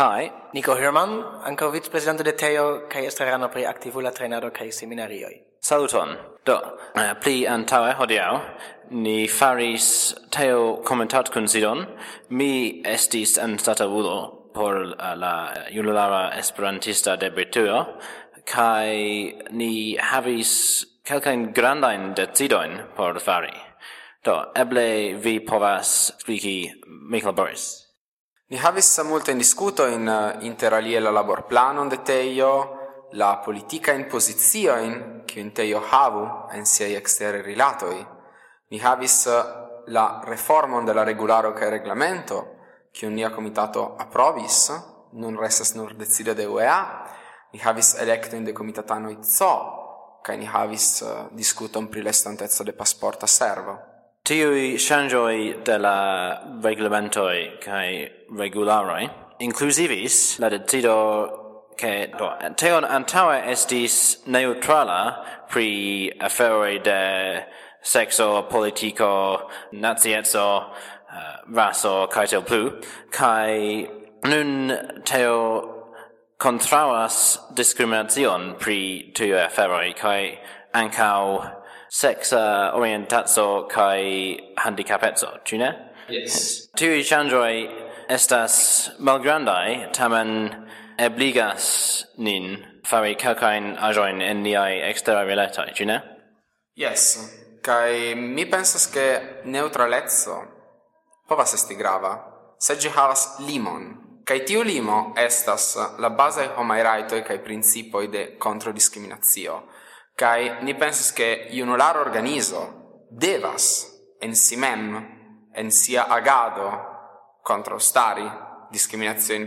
Kai Nico Herman, ankaŭ vicprezidanto de Teo kaj estrarano pri aktivula trejnado kaj seminarioj. Saluton. Do, pli antaŭe hodiaŭ ni faris Teo komentatkunsidon. Mi estis anstataŭulo por la junulara esperantista de Britujo kaj ni havis kelkajn grandajn decidojn por fari. Do, eble vi povas expliki Michael Boris. Ni havis multajn diskutojn interalie la laborplanon de Tejo, la politikajn poziciojn kiujn Tejo havu en siaj eksteraj rilatoj. Ni havis la reformon de la regularo kaj reglamento, kiun nia komitato aprovis, nun restas nur decido de UEA. Ni havis elektojn de komitatanoj CO, kaj ni havis diskuton pri la estonteco de pasporta servo. Tiui ŝanĝoj de la reglamentoj kaj regularoj inkluzivis la decido ke Teo antaŭe estis neutrala pri aferoj de sekso, politiko, nacieco, raso kaj tiel plu, kaj nun Teo kontraŭas diskriminacion pri tiuj aferoj kaj ankaŭ sexa orientazo kai handicapezo, ĉu ne? Yes. Tiuj ŝanĝoj estas malgrandaj, tamen ebligas nin fari kelkajn aĵojn en niaj eksteraj rilatoj, ĉu ne? Yes. Kaj mi pensas ke neutraleco povas esti grava, se ĝi havas limon. Kaj tiu limo estas la bazaj homaj rajtoj kaj principoj de kontrodiskriminacio. Kai ni pensas che junular organizo devas en si mem, en sia agado kontraŭstari diskriminaciojn